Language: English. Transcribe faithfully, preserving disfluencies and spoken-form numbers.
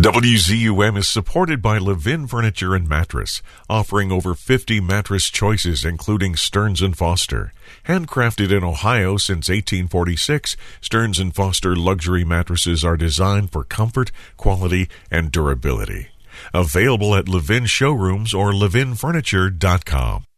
W Z U M is supported by Levin Furniture and Mattress, offering over fifty mattress choices including Stearns and Foster. Handcrafted in Ohio since eighteen forty-six, Stearns and Foster luxury mattresses are designed for comfort, quality, and durability. Available at Levin showrooms or levin furniture dot com.